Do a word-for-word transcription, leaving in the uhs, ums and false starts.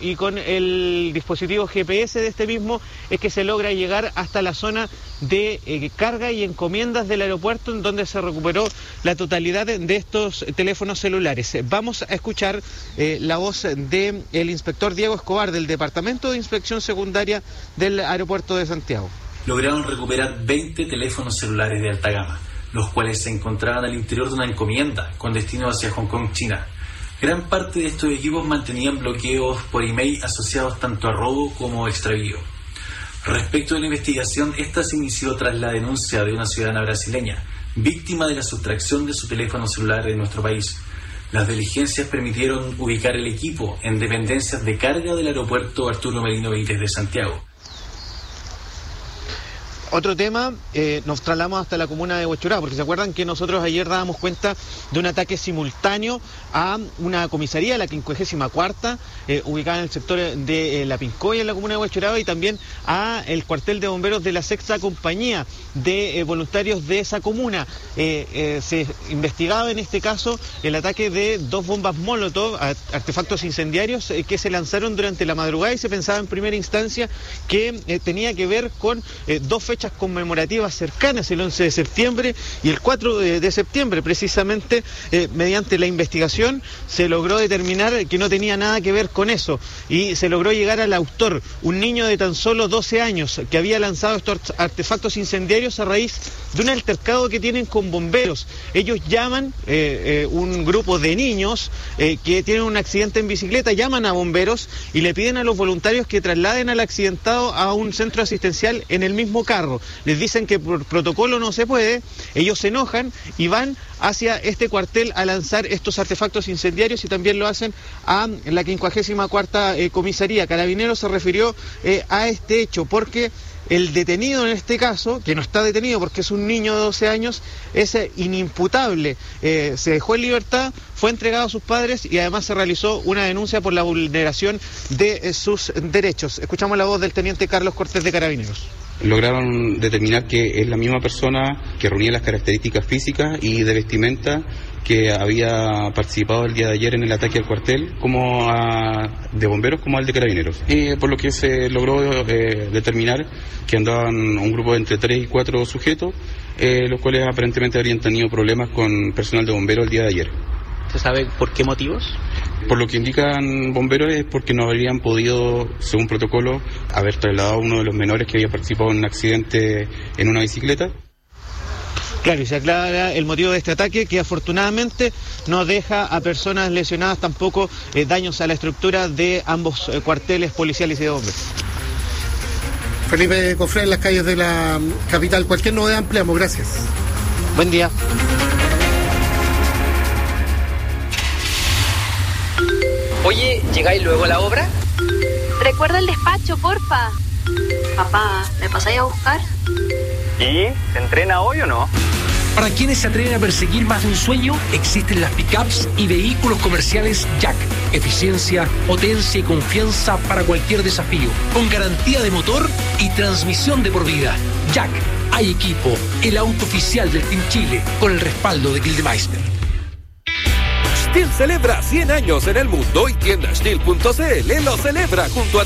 y con el dispositivo G P S de este mismo es que se logra llegar hasta la zona de eh, carga y encomiendas del aeropuerto, en donde se recuperó la totalidad de, de estos teléfonos celulares. Vamos a escuchar eh, la voz del inspector Diego Escobar del Departamento de Inspección Secundaria del Aeropuerto de Santiago. Lograron recuperar veinte teléfonos celulares de alta gama, los cuales se encontraban al interior de una encomienda con destino hacia Hong Kong, China. Gran parte de estos equipos mantenían bloqueos por email asociados tanto a robo como a extravío. Respecto de la investigación, esta se inició tras la denuncia de una ciudadana brasileña, víctima de la sustracción de su teléfono celular en nuestro país. Las diligencias permitieron ubicar el equipo en dependencias de carga del aeropuerto Arturo Merino Benítez de Santiago. Otro tema, eh, nos trasladamos hasta la comuna de Huechuraba, porque se acuerdan que nosotros ayer dábamos cuenta de un ataque simultáneo a una comisaría, la quincuagésima cuarta, eh, ubicada en el sector de eh, La Pincoya, en la comuna de Huechuraba, y también a el cuartel de bomberos de la sexta compañía de eh, voluntarios de esa comuna. Eh, eh, se investigaba en este caso el ataque de dos bombas Molotov, artefactos incendiarios, eh, que se lanzaron durante la madrugada, y se pensaba en primera instancia que eh, tenía que ver con eh, dos fechas conmemorativas cercanas, el once de septiembre y el cuatro de septiembre. Precisamente eh, mediante la investigación se logró determinar que no tenía nada que ver con eso, y se logró llegar al autor, un niño de tan solo doce años que había lanzado estos artefactos incendiarios a raíz de un altercado que tienen con bomberos. Ellos llaman, eh, eh, un grupo de niños eh, que tienen un accidente en bicicleta, llaman a bomberos y le piden a los voluntarios que trasladen al accidentado a un centro asistencial en el mismo carro. Les dicen que por protocolo no se puede, ellos se enojan y van hacia este cuartel a lanzar estos artefactos incendiarios, y también lo hacen a la quincuagésima cuarta eh, comisaría. Carabineros se refirió eh, a este hecho porque el detenido en este caso, que no está detenido porque es un niño de doce años, es eh, inimputable. Eh, se dejó en libertad, fue entregado a sus padres y además se realizó una denuncia por la vulneración de eh, sus derechos. Escuchamos la voz del teniente Carlos Cortés de Carabineros. Lograron determinar que es la misma persona que reunía las características físicas y de vestimenta que había participado el día de ayer en el ataque al cuartel, como a, de bomberos como al de Carabineros. Y por lo que se logró eh, determinar que andaban un grupo de entre tres y cuatro sujetos, eh, los cuales aparentemente habrían tenido problemas con personal de bomberos el día de ayer. ¿Se sabe por qué motivos? Por lo que indican bomberos es porque no habrían podido, según protocolo, haber trasladado a uno de los menores que había participado en un accidente en una bicicleta. Claro, y se aclara el motivo de este ataque, que afortunadamente no deja a personas lesionadas, tampoco eh, daños a la estructura de ambos eh, cuarteles policiales y de bomberos. Felipe Cofré, en las calles de la capital. Cualquier novedad ampliamos, gracias. Buen día. Oye, ¿llegáis luego a la obra? Recuerda el despacho, porfa. Papá, ¿me pasáis a buscar? ¿Y? ¿Se entrena hoy o no? Para quienes se atreven a perseguir más de un sueño, existen las pickups y vehículos comerciales Jack. Eficiencia, potencia y confianza para cualquier desafío. Con garantía de motor y transmisión de por vida. Jack, hay equipo, el auto oficial del Team Chile, con el respaldo de Gildemeister. Stihl celebra cien años en el mundo y tienda Stihl punto c l lo celebra junto a